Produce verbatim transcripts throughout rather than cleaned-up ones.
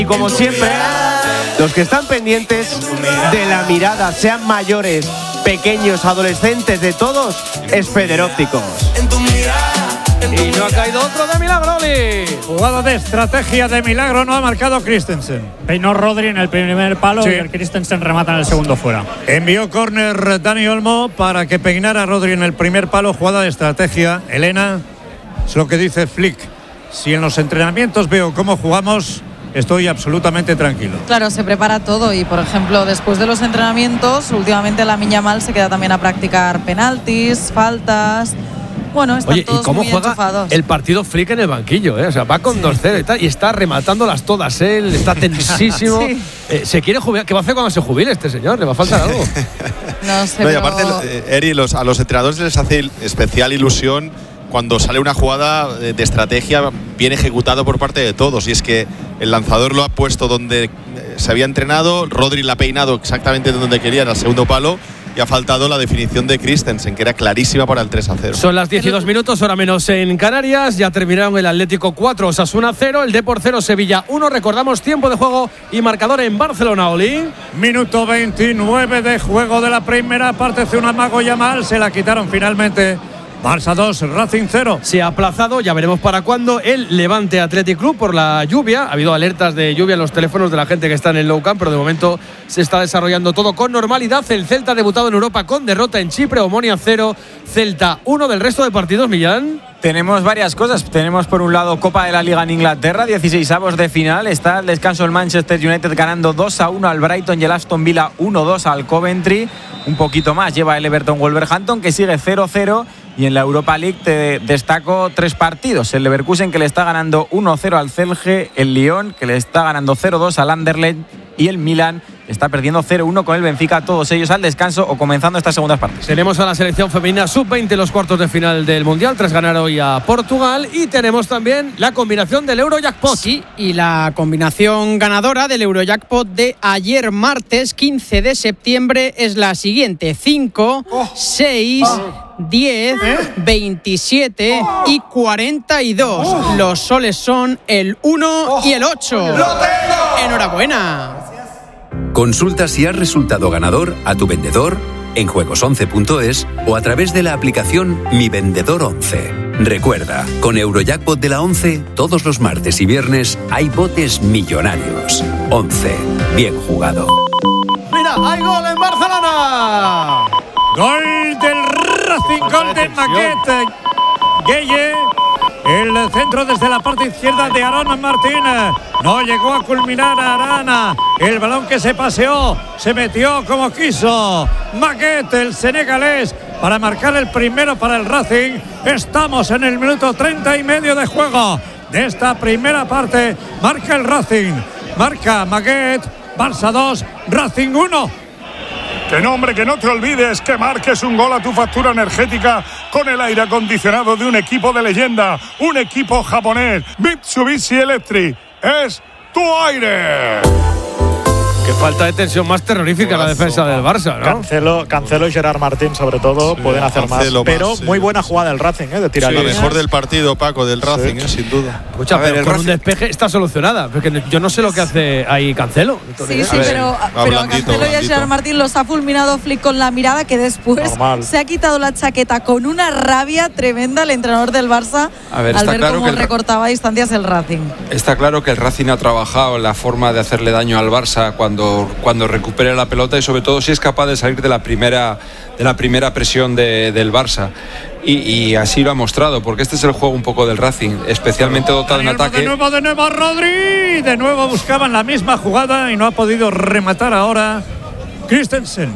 Y como siempre, los que están pendientes de la mirada, sean mayores, pequeños, adolescentes, de todos, es Feder Ópticos. Y no ha caído otro de milagro, Oli. Jugada de estrategia de milagro, no ha marcado Christensen. Peinó Rodri en el primer palo, sí, y el Christensen remata en el segundo fuera. Envió córner Dani Olmo para que peinara a Rodri en el primer palo. Jugada de estrategia. Elena, es lo que dice Flick. Si en los entrenamientos veo cómo jugamos, estoy absolutamente tranquilo. Claro, se prepara todo y, por ejemplo, después de los entrenamientos, últimamente la Miña Mal se queda también a practicar penaltis, faltas. Bueno, están Oye, todos ¿y cómo muy juega enchufados. el partido Flick en el banquillo? ¿eh? O sea, va con sí. dos cero y, tal, y está rematándolas todas él, está tensísimo. Sí. eh, ¿Se quiere jubilar? ¿Qué va a hacer cuando se jubile este señor? ¿Le va a faltar algo? No sé, no, y pero... aparte, eh, Eri, los, a los entrenadores les hace especial ilusión cuando sale una jugada de, de estrategia bien ejecutado por parte de todos. Y es que el lanzador lo ha puesto donde se había entrenado, Rodri la ha peinado exactamente donde quería, en el segundo palo. Y ha faltado la definición de Christensen, que era clarísima para el tres a cero. Son las diez y dos minutos, hora menos en Canarias. Ya terminaron el Atlético cuatro, Osasuna cero, el Depor cero, Sevilla uno. Recordamos tiempo de juego y marcador en Barcelona, Oli. Minuto veintinueve de juego de la primera parte. Hace un amago Yamal, se la quitaron finalmente. Barça dos, Racing cero. Se ha aplazado, ya veremos para cuándo, el Levante Athletic Club por la lluvia. Ha habido alertas de lluvia en los teléfonos de la gente que está en el Nou Camp, pero de momento se está desarrollando todo con normalidad. El Celta ha debutado en Europa con derrota en Chipre, Omonia cero, Celta uno. Del resto de partidos, Millán. Tenemos varias cosas. Tenemos por un lado Copa de la Liga en Inglaterra, dieciseisavos de final. Está el descanso el Manchester United ganando dos a uno al Brighton y el Aston Villa uno dos al Coventry. Un poquito más lleva el Everton Wolverhampton, que sigue cero cero. Y en la Europa League te destaco tres partidos. El Leverkusen, que le está ganando uno cero al Celje, el Lyon, que le está ganando cero dos al Anderlecht, y el Milan está perdiendo cero uno con el Benfica, todos ellos al descanso o comenzando estas segundas partes. Tenemos a la selección femenina sub veinte en los cuartos de final del Mundial tras ganar hoy a Portugal, y tenemos también la combinación del Eurojackpot. Sí, y la combinación ganadora del Eurojackpot de ayer martes quince de septiembre es la siguiente: cinco, seis, diez, veintisiete y cuarenta y dos. Los soles son el uno y el ocho. ¡Enhorabuena! Consulta si has resultado ganador a tu vendedor en juegos once punto es o a través de la aplicación Mi Vendedor once. Recuerda, con Eurojackpot de la once, todos los martes y viernes hay botes millonarios. once. Bien jugado. ¡Mira, hay gol en Barcelona! Gol del Racing, gol de Maquet. Gueye. El centro desde la parte izquierda de Arana Martín. No llegó a culminar a Arana. El balón que se paseó, se metió como quiso Maquet, el senegalés, para marcar el primero para el Racing. Estamos en el minuto treinta y medio de juego de esta primera parte. Marca el Racing, marca Maquet. Barça dos, Racing uno. Que no, hombre, que no te olvides que marques un gol a tu factura energética con el aire acondicionado de un equipo de leyenda, un equipo japonés. Mitsubishi Electric es tu aire. Qué falta de tensión más terrorífica la defensa del Barça, ¿no? Cancelo, Cancelo y Gerard Martín, sobre todo, sí, pueden hacer más. Pero más, sí. Muy buena jugada del Racing, ¿eh? De tirar. Sí, la mejor del partido, Paco, del Racing, sí. ¿eh? Sin duda. Escucha, ver, pero con Racing... un despeje está solucionada. Porque yo no sé lo que hace ahí Cancelo. Sí, sí, ver, pero, pero a Cancelo y a Gerard Martín los ha fulminado Flick con la mirada, que después Normal. se ha quitado la chaqueta con una rabia tremenda el entrenador del Barça a ver, al ver claro cómo el... recortaba a distancias el Racing. Está claro que el Racing ha trabajado en la forma de hacerle daño al Barça cuando, cuando recupere la pelota, y sobre todo si es capaz de salir de la primera de la primera presión de, del Barça, y, y así lo ha mostrado, porque este es el juego un poco del Racing, especialmente dotado en ataque. De nuevo, de nuevo Rodri, de nuevo buscaban la misma jugada y no ha podido rematar ahora Christensen.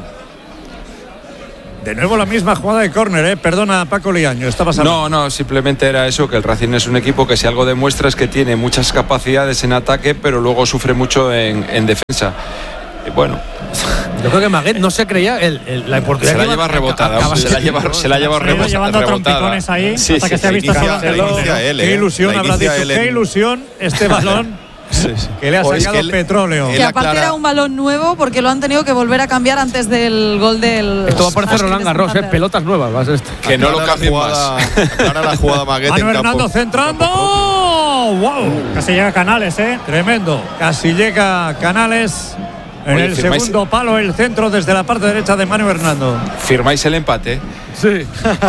De nuevo la misma jugada de córner, ¿eh? Perdona, Paco Liaño, está pasando. No, no, simplemente era eso, que el Racing es un equipo que si algo demuestra es que tiene muchas capacidades en ataque, pero luego sufre mucho en, en defensa. Bueno, yo creo que Maguet no se creía el, el, la oportunidad. Se la lleva rebotada, acaba, se la lleva, ¿no? se la lleva rebotada. Llevando trompicones ahí, sí, hasta sí, que sí, se ha visto inicia, inicia él, ¿eh? Qué ilusión habrá dicho, qué en... ilusión este balón. Sí, sí. Que le ha sacado que él, petróleo. Que aparte aclara... era un balón nuevo, porque lo han tenido que volver a cambiar antes del gol del. Esto va a parecer Roland Garros, ¿eh? Pelotas nuevas. Vas a que no lo cambie más. Ahora la jugada Maguet. Manu Hernando centrando. ¡Oh! ¡Wow! Casi llega Canales, ¿eh? Tremendo. Casi llega Canales. En Oye, el segundo palo, el centro desde la parte derecha de Manu Hernando. ¿Firmáis el empate? Sí.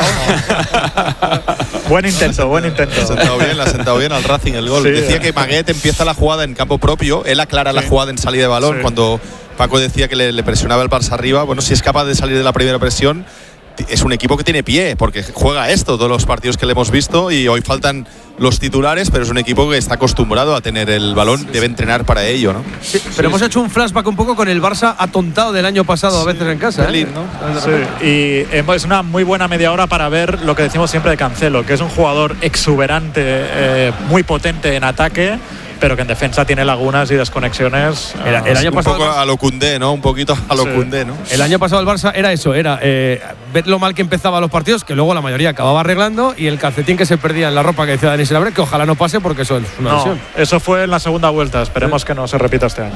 Buen intento, buen intento. Le ha sentado bien, le ha sentado bien al Racing el gol. Sí, decía eh. que Maguet empieza la jugada en campo propio, él aclara sí. la jugada en salida de balón. Sí. Cuando Paco decía que le, le presionaba el Barça arriba, bueno, si es capaz de salir de la primera presión, es un equipo que tiene pie, porque juega esto todos los partidos que le hemos visto y hoy faltan los titulares, pero es un equipo que está acostumbrado a tener el balón, sí, debe entrenar para ello, ¿no? Sí, pero sí, hemos sí. hecho un flashback un poco con el Barça atontado del año pasado, sí. a veces en casa. Berlín, ¿eh? ¿no? Sí. Y es una muy buena media hora para ver lo que decimos siempre de Cancelo, que es un jugador exuberante, eh, muy potente en ataque, pero que en defensa tiene lagunas y desconexiones. El, el año un pasado poco a lo Koundé, ¿no? Un poquito a lo Koundé, ¿no? El año pasado el Barça era eso, era eh, ver lo mal que empezaba los partidos, que luego la mayoría acababa arreglando, y el calcetín que se perdía en la ropa que decía Dani Senabre, que ojalá no pase porque eso es una no, lesión. Eso fue en la segunda vuelta, esperemos sí. que no se repita este año.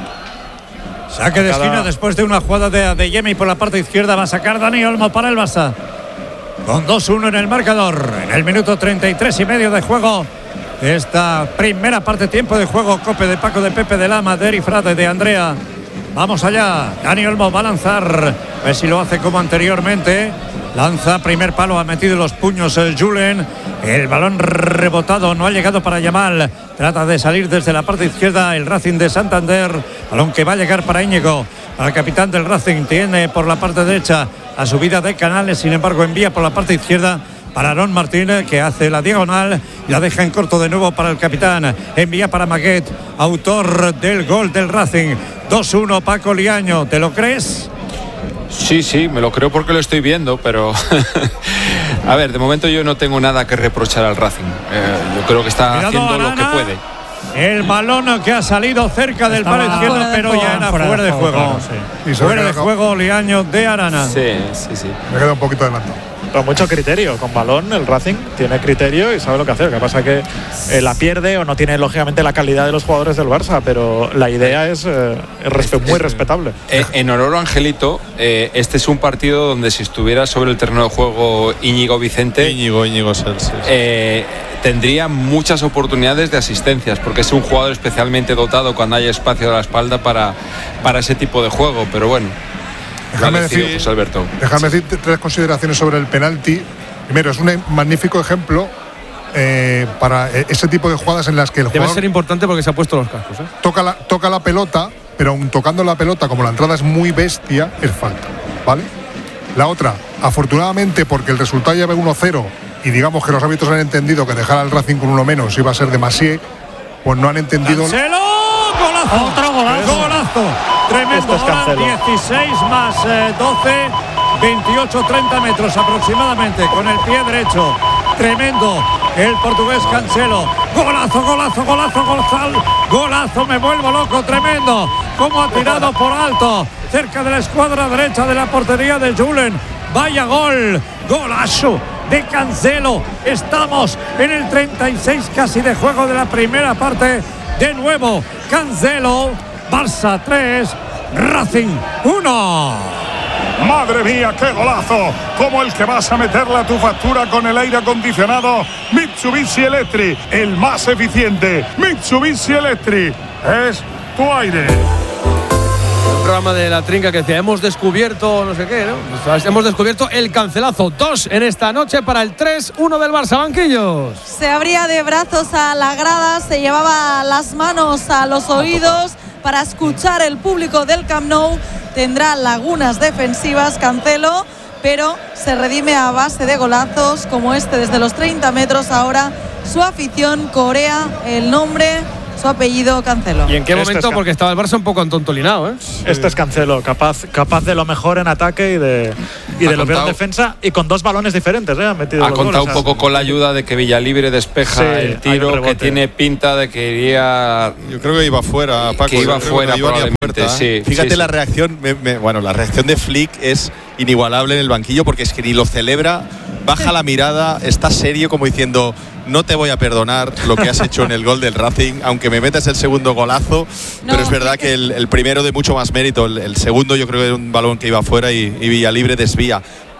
Sí. Saque de esquina después de una jugada de, de Yemi por la parte izquierda, va a sacar Dani Olmo para el Barça. Con dos uno en el marcador, en el minuto treinta y tres y medio de juego. Esta primera parte, tiempo de juego, Cope de Paco, de Pepe, de Lama, de Eri Frade, de Andrea. Vamos allá, Dani Olmo va a lanzar, a ver si lo hace como anteriormente. Lanza, primer palo, ha metido los puños el Julen. El balón rebotado, no ha llegado para Yamal. Trata de salir desde la parte izquierda el Racing de Santander. Balón que va a llegar para Íñigo, para el capitán del Racing. Tiene por la parte derecha a subida de Canales, sin embargo envía por la parte izquierda para Aarón Martínez, que hace la diagonal y la deja en corto de nuevo para el capitán. Envía para Maguet, autor del gol del Racing. dos uno, Paco Liaño, ¿te lo crees? Sí, sí, me lo creo porque lo estoy viendo, pero a ver, de momento yo no tengo nada que reprochar al Racing. Eh, yo creo que está Cuidado, haciendo Arana. lo que puede. El balón que ha salido cerca del palo izquierdo, pero ya era fuera, fuera de juego. Claro, sí. Fuera de juego, Liaño de Arana. Sí, sí, sí. Me queda un poquito adelantado. Con mucho criterio, con balón el Racing tiene criterio y sabe lo que hacer. Lo que pasa es que eh, la pierde o no tiene lógicamente la calidad de los jugadores del Barça, pero la idea es, eh, es respe muy respetable. Eh, en honor a Angelito, eh, este es un partido donde si estuviera sobre el terreno de juego Íñigo Vicente, Íñigo, Íñigo Celsius. Eh, tendría muchas oportunidades de asistencias, porque es un jugador especialmente dotado cuando hay espacio a la espalda para, para ese tipo de juego, pero bueno. Déjame decir, pues, Alberto. déjame decir tres consideraciones sobre el penalti. Primero, es un magnífico ejemplo eh, para ese tipo de jugadas en las que el Debe jugador ser importante porque se ha puesto los cascos, ¿eh? toca, la, toca la pelota, pero aun tocando la pelota, como la entrada es muy bestia, es falta, ¿vale? La otra, afortunadamente, porque el resultado ya ve uno cero y digamos que los árbitros han entendido que dejar al Racing con uno menos iba a ser demasiado, pues no han entendido. ¡Cancelo! ¡Golazo! ¡Otro golazo! ¡Golazo! Tremendo, este ahora dieciséis más eh, doce, veintiocho, treinta metros aproximadamente con el pie derecho. Tremendo el portugués Cancelo. Golazo, golazo, golazo, golazo, golazo, me vuelvo loco, tremendo. Cómo ha tirado por alto, cerca de la escuadra derecha de la portería de Julen. Vaya gol, golazo de Cancelo. Estamos en el treinta y seis casi de juego de la primera parte. De nuevo, Cancelo. Barça tres, Racing uno. Madre mía, qué golazo, como el que vas a meterle a tu factura con el aire acondicionado Mitsubishi Electric, el más eficiente. Mitsubishi Electric es tu aire. El programa de la trinca que decía, hemos descubierto no sé qué, ¿no? Hemos descubierto el cancelazo. Dos en esta noche para el tres uno del Barça. Banquillos. Se abría de brazos a la grada, se llevaba las manos a los oídos para escuchar el público del Camp Nou. Tendrá lagunas defensivas Cancelo, pero se redime a base de golazos como este desde los treinta metros. Ahora su afición corea el nombre, su apellido, Cancelo. ¿Y en qué este momento? Es porque estaba el Barça un poco entontolinado, ¿eh? Sí. Este es Cancelo, capaz, capaz de lo mejor en ataque y de, y de lo peor en defensa, y con dos balones diferentes, ¿eh? Ha, metido ha contado goles, un poco con la ayuda de que Villalibre despeja sí, el tiro, que tiene pinta de que iría. Yo creo que iba fuera, Paco. Que iba fuera, que probablemente, puerta, sí. Fíjate sí, la sí. reacción, me, me, bueno, la reacción de Flick es inigualable en el banquillo porque es que ni lo celebra, baja la mirada, está serio como diciendo, no te voy a perdonar lo que has hecho en el gol del Racing, aunque me metas el segundo golazo, no, pero es verdad que el, el primero de mucho más mérito, el, el segundo yo creo que era un balón que iba fuera y, y Villalibre desvía.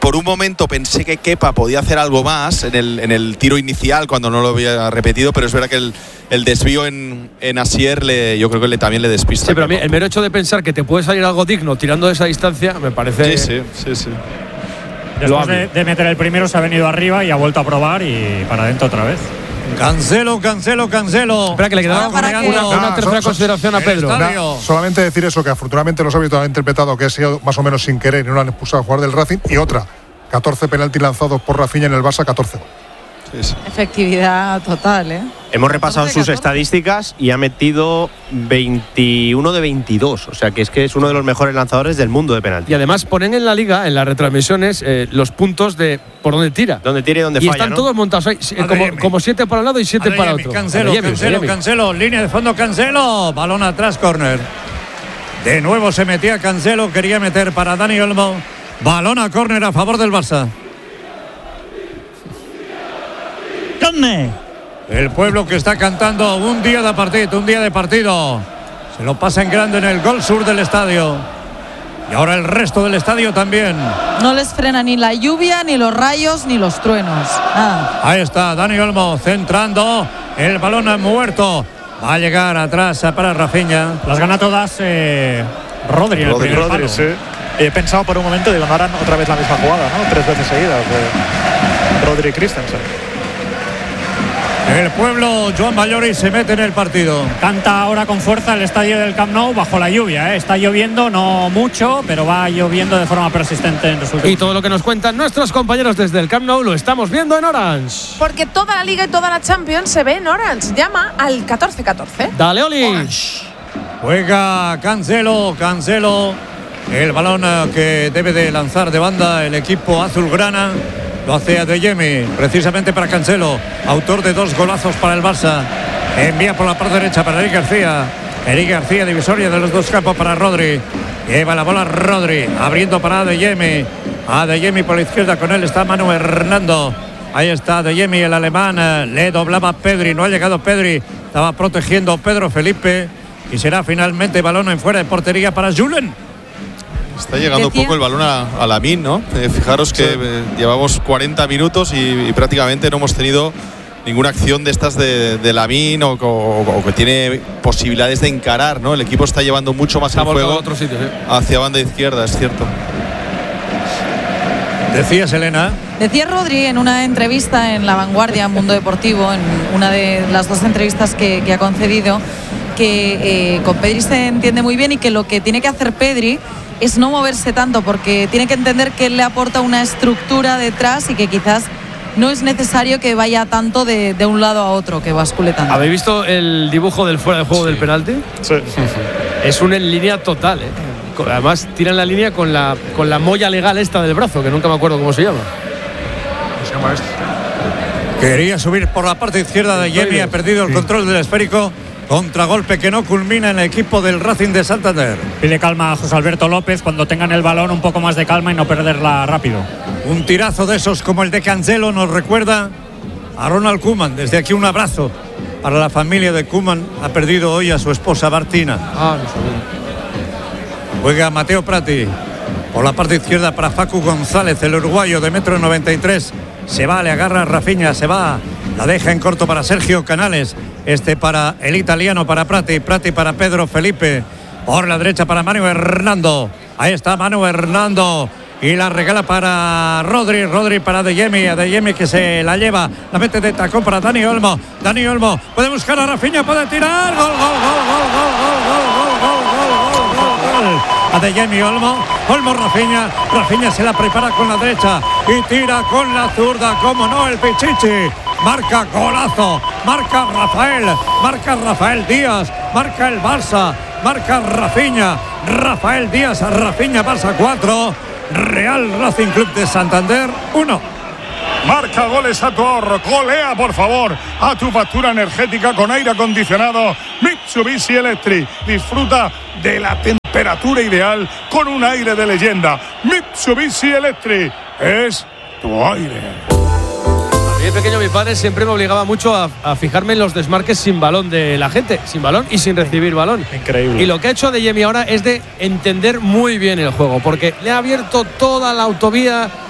por un momento pensé que Kepa podía hacer algo más en el, en el tiro inicial cuando no lo había repetido, pero es verdad que el, el desvío en, en Asier le, yo creo que le, también le despista. Sí, pero a mí el mero hecho de pensar que te puede salir algo digno tirando de esa distancia me parece… Sí, sí, sí, sí. Después de, de meter el primero se ha venido arriba y ha vuelto a probar y para adentro otra vez. Cancelo, Cancelo, Cancelo. Espera, que le quedaba una, una, una, una tercera consideración a Pedro. Nah, solamente decir eso, que afortunadamente los árbitros han interpretado que ha sido más o menos sin querer y no lo han expulsado a jugar del Racing. Y otra, catorce penaltis lanzados por Rafinha en el Barça, catorce. Sí, sí. Efectividad total, ¿eh? Hemos repasado sus estadísticas y ha metido veintiuno de veintidós. O sea que es que es uno de los mejores lanzadores del mundo de penalti. Y además ponen en la liga, en las retransmisiones, eh, los puntos de por dónde tira. Dónde tira y dónde y falla. Y están ¿no? todos montados ahí, como, como siete para un lado y siete para otro. Cancelo, Adeyemi, Cancelo, Adeyemi. Cancelo, línea de fondo, Cancelo. Balón atrás, córner. De nuevo se metía Cancelo, quería meter para Dani Olmo. Balón a córner a favor del Barça. El pueblo que está cantando un día de partido, un día de partido. Se lo pasa en grande en el gol sur del estadio. Y ahora el resto del estadio también. No les frena ni la lluvia, ni los rayos, ni los truenos. Nada. Ahí está Dani Olmo centrando. El balón ha muerto. Va a llegar atrás para Rafinha. Las gana todas eh, Rodri. En Rodri, el Rodri sí. He pensado por un momento, digo, no harán otra vez la misma jugada, ¿no? Tres veces seguidas de Rodri y Christensen. El pueblo, Joan Mallori se mete en el partido. Canta ahora con fuerza el estadio del Camp Nou bajo la lluvia, ¿eh? Está lloviendo, no mucho, pero va lloviendo de forma persistente en los últimos. Y todo lo que nos cuentan nuestros compañeros desde el Camp Nou lo estamos viendo en Orange. Porque toda la Liga y toda la Champions se ve en Orange. Llama al catorce catorce. Dale, Oli. Orange. Juega Cancelo, Cancelo. El balón que debe de lanzar de banda el equipo azulgrana. Lo hace Adeyemi, precisamente para Cancelo, autor de dos golazos para el Barça. Envía por la parte derecha para Eric García. Eric García, divisoria de los dos campos para Rodri. Lleva la bola Rodri, abriendo para Adeyemi. Adeyemi por la izquierda, con él está Manu Hernando. Ahí está Adeyemi, el alemán. Le doblaba Pedri, no ha llegado Pedri. Estaba protegiendo Pedro Felipe. Y será finalmente balón en fuera de portería para Julen. Está llegando un poco el balón a, a Lamine, ¿no? Eh, fijaros que eh, llevamos cuarenta minutos y, y prácticamente no hemos tenido ninguna acción de estas de, de Lamine o, o, o que tiene posibilidades de encarar, ¿no? El equipo está llevando mucho más el juego otro sitio, ¿sí? hacia banda izquierda, es cierto. Decías, Elena. Decía Rodri en una entrevista en La Vanguardia, Mundo Deportivo, en una de las dos entrevistas que, que ha concedido, que eh, con Pedri se entiende muy bien y que lo que tiene que hacer Pedri es no moverse tanto, porque tiene que entender que él le aporta una estructura detrás y que quizás no es necesario que vaya tanto de, de un lado a otro, que bascule tanto. ¿Habéis visto el dibujo del fuera de juego sí. del penalti? Sí. Es un en línea total, ¿eh? Además tiran la línea con la, con la molla legal esta del brazo, que nunca me acuerdo cómo se llama. ¿Cómo se llama esto? Quería subir por la parte izquierda de Yemi, ha perdido el sí. control del esférico. Contragolpe que no culmina en el equipo del Racing de Santander. Pide calma a José Alberto López cuando tengan el balón, un poco más de calma y no perderla rápido. Un tirazo de esos como el de Cancelo nos recuerda a Ronald Koeman. Desde aquí un abrazo para la familia de Koeman. Ha perdido hoy a su esposa Martina. Ah, no sabía. Juega Mateo Prati por la parte izquierda para Facu González, el uruguayo de metro noventa y tres. Se va, le agarra a Rafinha, se va. La deja en corto para Sergio Canales. Este para el italiano, para Prati. Prati para Pedro Felipe. Por la derecha para Manu Hernando. Ahí está Manu Hernando. Y la regala para Rodri. Rodri para Adeyemi. Adeyemi que se la lleva. La mete de tacón para Dani Olmo. Dani Olmo puede buscar a Rafinha. Puede tirar. Gol, gol, gol, gol, gol, gol, gol, gol, gol, gol, gol. Adeyemi, Olmo. Olmo, Rafinha. Rafinha se la prepara con la derecha. Y tira con la zurda. Como no, el Pichichi. Marca golazo, marca Rafael, marca Rafael Díaz, marca el Barça, marca Rafinha, Rafael Díaz, Rafinha, Barça cuatro, Real Racing Club de Santander uno. Marca goles a tu ahorro, golea por favor a tu factura energética con aire acondicionado Mitsubishi Electric. Disfruta de la temperatura ideal con un aire de leyenda. Mitsubishi Electric es tu aire. De pequeño mi padre siempre me obligaba mucho a, a fijarme en los desmarques sin balón de la gente, sin balón y sin recibir balón. Increíble. Y lo que ha hecho Adeyemi ahora es de entender muy bien el juego, porque le ha abierto toda la autovía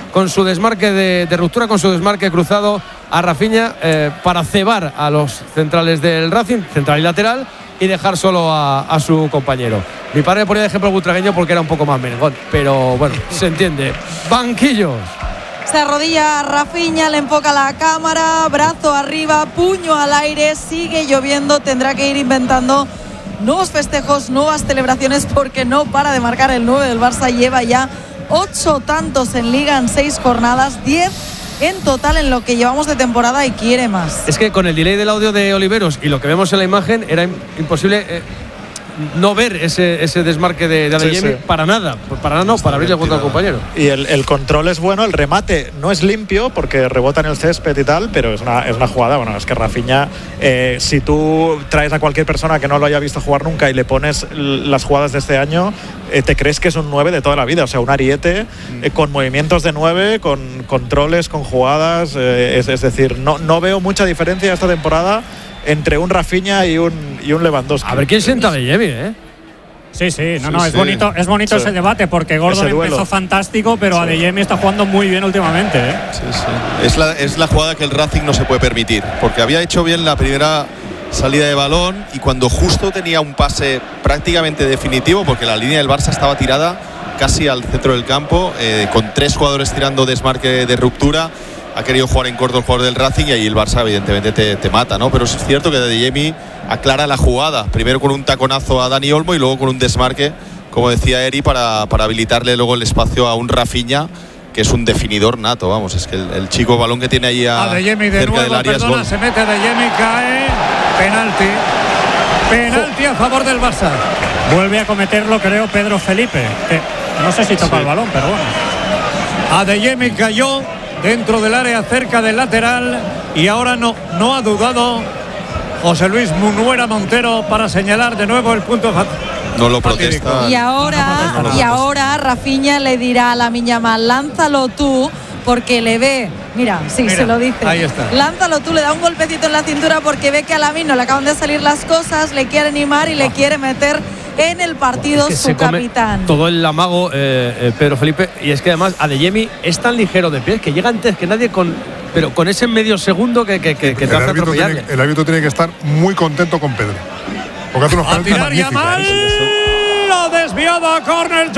con su desmarque de, de ruptura, con su desmarque cruzado a Rafinha eh, para cebar a los centrales del Racing, central y lateral, y dejar solo a, a su compañero. Mi padre ponía de ejemplo butragueño porque era un poco más merengón, pero bueno, se entiende. Banquillos. Se arrodilla Rafinha, le enfoca la cámara, brazo arriba, puño al aire, sigue lloviendo, tendrá que ir inventando nuevos festejos, nuevas celebraciones, porque no para de marcar el nueve del Barça. Lleva ya ocho tantos en Liga en seis jornadas, diez en total en lo que llevamos de temporada, y quiere más. Es que con el delay del audio de Oliveros y lo que vemos en la imagen era imposible eh, no ver ese, ese desmarque de, de Adeyemi, sí, sí. para nada, para nada no, para abrirle el cuento al compañero. Y el, el control es bueno, el remate no es limpio porque rebota en el césped y tal, pero es una, es una jugada, bueno, es que Rafinha, eh, si tú traes a cualquier persona que no lo haya visto jugar nunca y le pones las jugadas de este año, eh, te crees que es un nueve de toda la vida, o sea, un ariete eh, con movimientos de nueve, con controles, con jugadas, eh, es, es decir, no, no veo mucha diferencia esta temporada entre un Rafinha y un, y un Lewandowski. A ver quién sienta a Adeyemi, ¿eh? Sí, sí, no, sí, no, sí. es bonito, es bonito sí. ese debate, porque Gordon empezó fantástico, pero sí. Adeyemi está jugando muy bien últimamente, ¿eh? Sí, sí. Es la, es la jugada que el Racing no se puede permitir, porque había hecho bien la primera salida de balón y cuando justo tenía un pase prácticamente definitivo, porque la línea del Barça estaba tirada casi al centro del campo, eh, con tres jugadores tirando desmarque de ruptura, ha querido jugar en corto el jugador del Racing y ahí el Barça evidentemente te, te mata, ¿no? Pero es cierto que Adeyemi aclara la jugada, primero con un taconazo a Dani Olmo y luego con un desmarque, como decía Eri, para, para habilitarle luego el espacio a un Rafinha, que es un definidor nato, vamos, es que el, el chico balón que tiene ahí a, Adeyemi de cerca nuevo, del área perdona, es gol. Se mete Adeyemi, cae, penalti, penalti a favor del Barça. Vuelve a cometerlo, creo, Pedro Felipe, que no sé si toca sí. el balón, pero bueno. Adeyemi cayó dentro del área, cerca del lateral, y ahora no, no ha dudado José Luis Munuera Montero para señalar de nuevo el punto. No lo protesta. Y ahora, no, no, no, y ahora Rafinha le dirá a Lamine Yamal, lánzalo tú, porque le ve, mira, sí, mira, se lo dice. Ahí está. Lánzalo tú, le da un golpecito en la cintura porque ve que a Lamine no le acaban de salir las cosas, le quiere animar y le quiere meter en el partido es que su capitán. Todo el amago eh, eh, Pedro Felipe, y es que además Adeyemi es tan ligero de pies que llega antes que nadie, con pero con ese medio segundo que, que, que, que te hace atropellarle. El árbitro tiene que estar muy contento con Pedro, porque hace unos a tirar Yamal, lo desviado a córner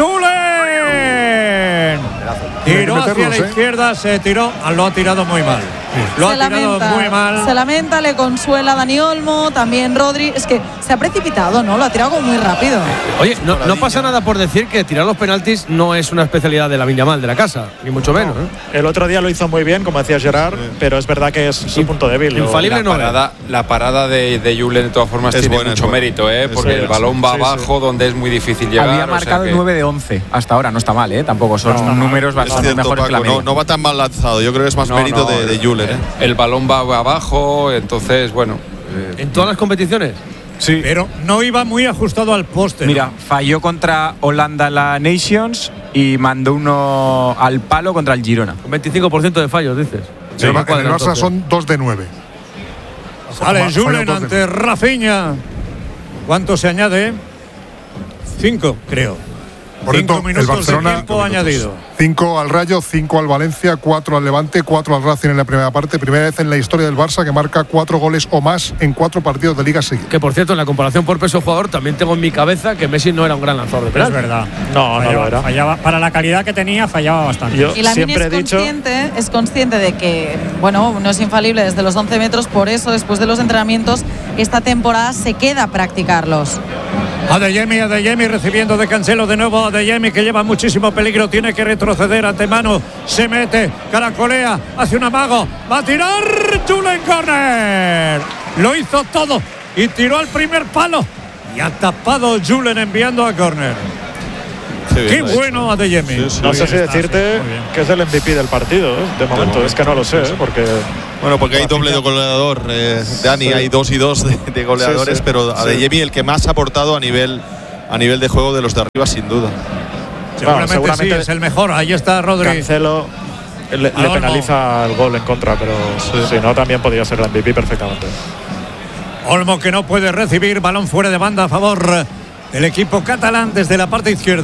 Julen. Tiró hacia la izquierda, se tiró, lo ha tirado muy mal. Lo se ha tirado lamenta, muy mal. Se lamenta, le consuela a Dani Olmo, también Rodri. Es que se ha precipitado, ¿no? Lo ha tirado como muy rápido. Oye, no, no pasa nada por decir que tirar los penaltis no es una especialidad de Lamine Yamal de la casa, ni mucho menos. ¿eh? El otro día lo hizo muy bien, como decía Gerard, sí. pero es verdad que es su punto débil. Infalible la no parada, la parada de, de Julen de todas formas es tiene buena, mucho mérito, ¿eh? porque el balón va sí, abajo sí. donde es muy difícil llegar. Había marcado o sea que... nueve de once hasta ahora, no está mal, ¿eh? Tampoco son no, números bastante cierto, Paco, mejores que la media. No, no va tan mal lanzado, yo creo que es más no, mérito no, de, de Julen. ¿eh? El balón va abajo, entonces, bueno. Eh, ¿En todas las competiciones? Sí. Pero no iba muy ajustado al poste. Mira, ¿no? falló contra Holanda la Nations y mandó uno al palo contra el Girona. Un veinticinco por ciento de fallos, dices. Sí, en el Barça son dos de nueve. Sale Julen ante Rafinha. ¿Cuánto se añade? Cinco, creo. Por cinco cierto, minutos el Barcelona, de tiempo añadido. Cinco al Rayo, cinco al Valencia, cuatro al Levante, cuatro al Racing en la primera parte. Primera vez en la historia del Barça que marca cuatro goles o más en cuatro partidos de Liga seguidos. Que por cierto, en la comparación por peso jugador, también tengo en mi cabeza que Messi no era un gran lanzador de penalti. Es verdad. No, fallaba, no lo era. Fallaba, para la calidad que tenía, fallaba bastante. Yo y Lamine es consciente, dicho... es consciente de que, bueno, no es infalible desde los once metros, por eso después de los entrenamientos esta temporada se queda a practicarlos. Adeyemi, Adeyemi recibiendo de Cancelo de nuevo. Adeyemi que lleva muchísimo peligro, tiene que retroceder ante mano, se mete, caracolea, hace un amago, va a tirar Julen corner. Lo hizo todo y tiró al primer palo y ha tapado Julen enviando a corner. Qué, Qué bueno Adeyemi. Sí, sí, no sé si decirte sí, que es el M V P del partido, ¿eh? de momento, de es que no lo sé, ¿eh? porque bueno, porque hay doble de goleador, eh, Dani, sí. hay dos y dos de, de goleadores, sí, sí, pero Adeyemi sí. el que más ha aportado a nivel a nivel de juego de los de arriba, sin duda. Seguramente, bueno, seguramente sí, es el mejor. Ahí está Rodri. Cancelo le, le penaliza el gol en contra, pero sí. si no también podría ser el M V P perfectamente. Olmo que no puede recibir, balón fuera de banda a favor del equipo catalán desde la parte izquierda.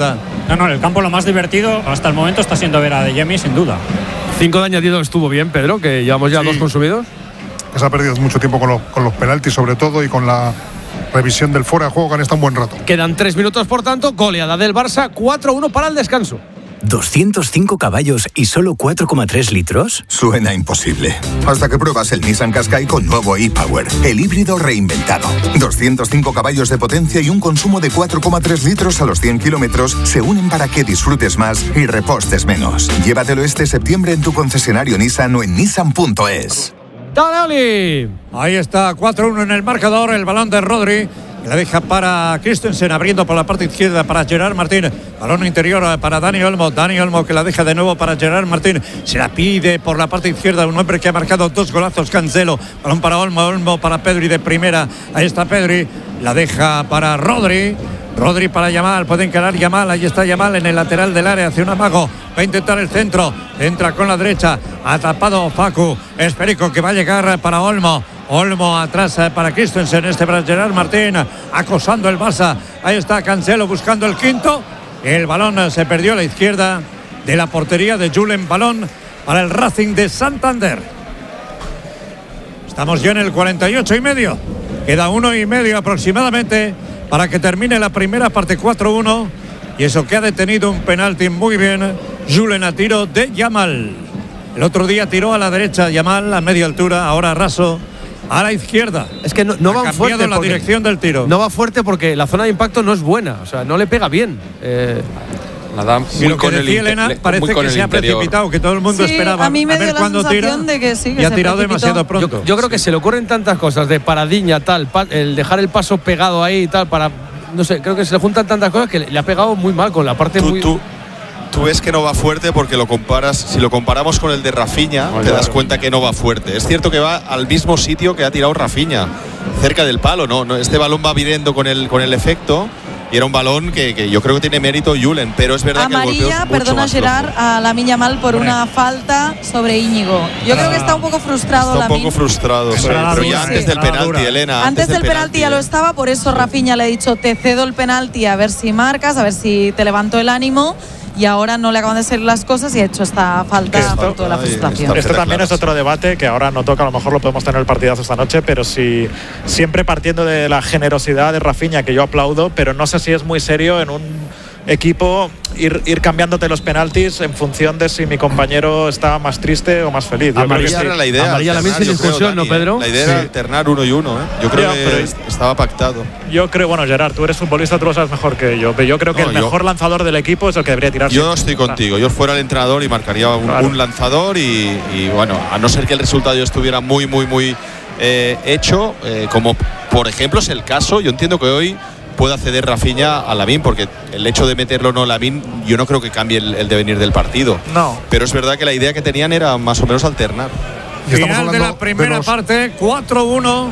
No, no, el campo lo más divertido hasta el momento está siendo ver a Adeyemi, sin duda. Cinco de añadido estuvo bien, Pedro, que llevamos ya sí. dos consumidos. Se ha perdido mucho tiempo con, lo, con los penaltis, sobre todo, y con la revisión del fuera de juego, que han estado un buen rato. Quedan tres minutos, por tanto, goleada del Barça, cuatro uno para el descanso. ¿doscientos cinco caballos y solo cuatro coma tres litros? Suena imposible. Hasta que pruebas el Nissan Qashqai con nuevo e-Power, el híbrido reinventado. doscientos cinco caballos de potencia y un consumo de cuatro coma tres litros a los cien kilómetros se unen para que disfrutes más y repostes menos. Llévatelo este septiembre en tu concesionario Nissan o en nissan punto es. ¡Dale, Oli! Ahí está, cuatro uno en el marcador, el balón de Rodri. La deja para Christensen, abriendo por la parte izquierda para Gerard Martín. Balón interior para Dani Olmo. Dani Olmo que la deja de nuevo para Gerard Martín. Se la pide por la parte izquierda un hombre que ha marcado dos golazos, Cancelo. Balón para Olmo, Olmo para Pedri de primera. Ahí está Pedri. La deja para Rodri. Rodri para Yamal, puede encarar Yamal, ahí está Yamal en el lateral del área, hacia un amago, va a intentar el centro, entra con la derecha, atrapado Facu, Esperico que va a llegar para Olmo. Olmo atrás para Christensen, este para Gerard Martín, acosando el Barça. Ahí está Cancelo buscando el quinto. El balón se perdió a la izquierda de la portería de Julen. Balón para el Racing de Santander. Estamos ya en el cuarenta y ocho y medio. Queda uno y medio aproximadamente para que termine la primera parte, cuatro uno. Y eso que ha detenido un penalti muy bien Julen a tiro de Yamal. El otro día tiró a la derecha Yamal a media altura, ahora raso a la izquierda. Es que no, no va fuerte la dirección del tiro. No va fuerte porque la zona de impacto no es buena, o sea, no le pega bien. Eh, Nada, muy y lo que decía el Elena, parece que se ha precipitado, que todo el mundo sí, esperaba a, mí me a ver cuándo tira de que sí, que y ha tirado demasiado pronto. Yo, yo creo que se le ocurren tantas cosas de paradiña, tal, pa, el dejar el paso pegado ahí y tal, para, no sé, creo que se le juntan tantas cosas que le, le ha pegado muy mal con la parte tú, muy... Tú. Tú ves que no va fuerte porque lo comparas, si lo comparamos con el de Rafinha, oh, te das cuenta que no va fuerte. Es cierto que va al mismo sitio que ha tirado Rafinha, cerca del palo, ¿no? Este balón va viviendo con el, con el efecto y era un balón que, que yo creo que tiene mérito Julen, pero es verdad Amarilla, que el golpeo es mucho perdona más Gerard, flojo. a Lamine Yamal por una falta sobre Íñigo. Yo creo que está un poco frustrado Está un Lamine. poco frustrado, sí, pero ya antes del penalti, Elena. Antes, antes del, del penalti ya lo estaba, por eso Rafinha le ha dicho te cedo el penalti a ver si marcas, a ver si te levanto el ánimo. Y ahora no le acaban de salir las cosas y ha hecho esta falta esto, por toda la frustración. Esto también es otro debate que ahora no toca, a lo mejor lo podemos tener el partidazo esta noche, pero si siempre partiendo de la generosidad de Rafinha, que yo aplaudo, pero no sé si es muy serio en un equipo ir, ir cambiándote los penaltis en función de si mi compañero está más triste o más feliz. Yo Amarilla creo que era sí. la idea. Amarilla la misma discusión, ¿no, Pedro? La idea sí. era alternar uno y uno, ¿eh? Yo creo ya, que estaba pactado. Yo creo, bueno, Gerard, tú eres futbolista, tú lo sabes mejor que yo, pero yo creo que no, el mejor yo, lanzador del equipo es el que debería tirar. Yo estoy contigo. Yo fuera el entrenador y marcaría un, claro. un lanzador y, y, bueno, a no ser que el resultado estuviera muy, muy, muy eh, hecho, eh, como por ejemplo es el caso, yo entiendo que hoy pueda ceder Rafinha a Lamine, porque el hecho de meterlo o no Lamine, yo no creo que cambie el, el devenir del partido. No. Pero es verdad que la idea que tenían era más o menos alternar. Final de la primera de los... parte, cuatro uno.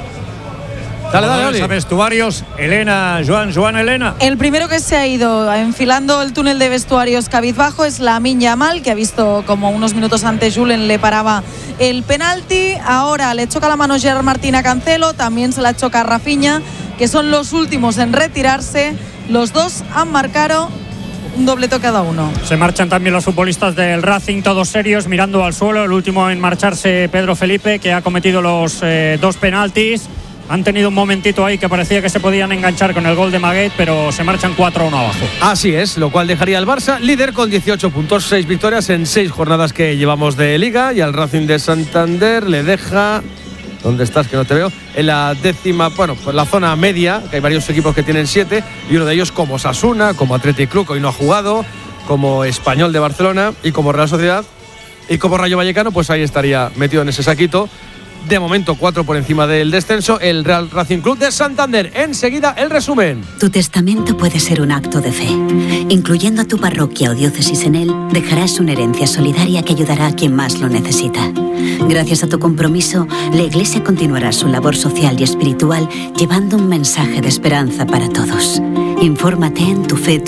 Dale, dale, dale. A vestuarios, Elena, Joan, Joan, Elena. El primero que se ha ido enfilando el túnel de vestuarios cabizbajo es Lamine Yamal, que ha visto como unos minutos antes Julen le paraba el penalti. Ahora le choca la mano Gerard Martín a Cancelo, también se la choca a Rafinha, que son los últimos en retirarse. Los dos han marcado un doblete cada uno. Se marchan también los futbolistas del Racing, todos serios, mirando al suelo. El último en marcharse, Pedro Felipe, que ha cometido los eh, dos penaltis. Han tenido un momentito ahí que parecía que se podían enganchar con el gol de Maguet, pero se marchan cuatro uno abajo. Así es, lo cual dejaría al Barça líder con dieciocho puntos, seis victorias en seis jornadas que llevamos de Liga, y al Racing de Santander le deja... ¿Dónde estás? Que no te veo. En la décima, bueno, pues la zona media, que hay varios equipos que tienen siete, y uno de ellos como Osasuna, como Athletic Club, que hoy no ha jugado, como Español de Barcelona y como Real Sociedad, y como Rayo Vallecano, pues ahí estaría metido en ese saquito. De momento, cuatro por encima del descenso, el Real Racing Club de Santander. Enseguida, el resumen. Tu testamento puede ser un acto de fe. Incluyendo a tu parroquia o diócesis en él, dejarás una herencia solidaria que ayudará a quien más lo necesita. Gracias a tu compromiso, la Iglesia continuará su labor social y espiritual, llevando un mensaje de esperanza para todos. Infórmate en tu fe